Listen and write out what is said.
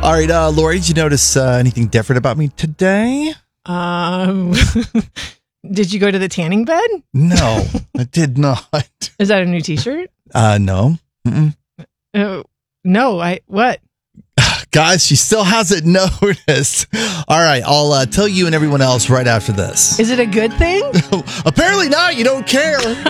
All right, Lori, did you notice anything different about me today? Did you go to the tanning bed? No, I did not. Is that a new t-shirt? No. Mm-mm. No, what? Guys, she still hasn't noticed. All right, I'll tell you and everyone else right after this. Is it a good thing? Apparently not. You don't care.